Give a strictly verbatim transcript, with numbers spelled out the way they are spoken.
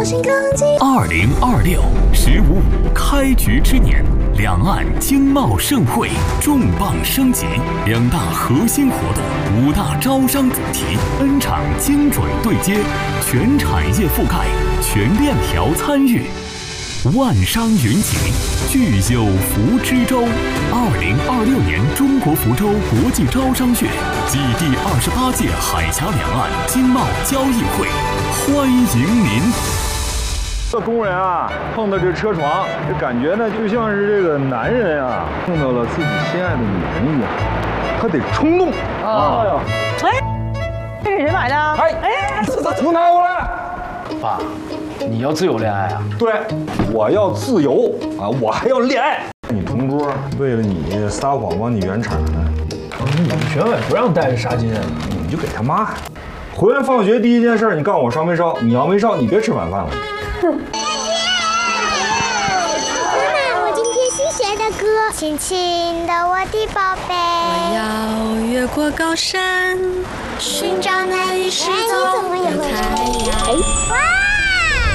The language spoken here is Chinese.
二零二六“十五五”开局之年，两岸经贸盛会重磅升级，两大核心活动，五大招商主题，N场精准对接，全产业覆盖，全链条参与。万商云集，聚友福之州。二零二六年中国福州国际招商月暨第二十八届海峡两岸经贸交易会，欢迎您。 这工人啊，碰到这车床，这感觉呢，就像是这个男人啊，碰到了自己心爱的女人一样，他得冲动啊！ 哎，这是谁买的？ 哎哎，这这从哪过来？ 爸，你要自由恋爱啊？ 对，我要自由啊，我还要恋爱。你同桌为了你撒谎帮你圆场呢， 你们选委不让带着纱巾， 你就给他骂。回来放学第一件事，你告诉我烧没烧？你要没烧，你别吃晚饭了。 哼。妈妈，我今天新学的歌，亲亲的我的宝贝。 我要越过高山，寻找那一世总的太阳。 哇！